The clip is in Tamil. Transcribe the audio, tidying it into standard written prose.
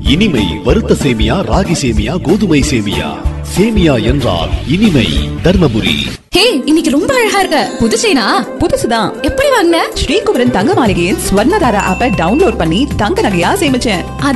இனிமை வறுத்த சேமியா, ராகி சேமியா, கோதுமை சேமியா. சேமியா என்றால் இனிமை. தர்மபுரி. ஹே, இன்னைக்கு ரொம்ப அழகா இருக்க. புது செயினா? புதுசுதான். எப்படி வாங்குன? ஸ்ரீகுமரன் தங்க மாளிகையின் ஸ்வர்ணதாரா ஆப்பை டவுன்லோட் பண்ணி தங்க நகையா சேமிச்சேன்.